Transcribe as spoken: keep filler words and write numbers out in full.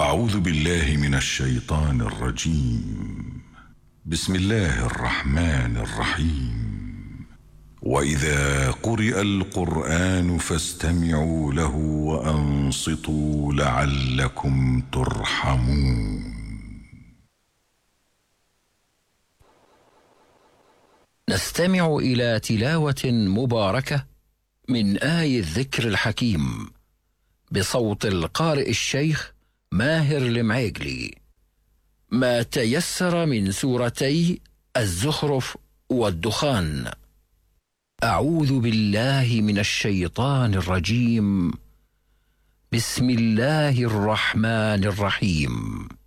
أعوذ بالله من الشيطان الرجيم. بسم الله الرحمن الرحيم. وإذا قرئ القرآن فاستمعوا له وأنصتوا لعلكم ترحمون. نستمع إلى تلاوة مباركة من آي الذكر الحكيم بصوت القارئ الشيخ ماهر المعيقلي، ما تيسر من سورتي الزخرف والدخان. أعوذ بالله من الشيطان الرجيم. بسم الله الرحمن الرحيم.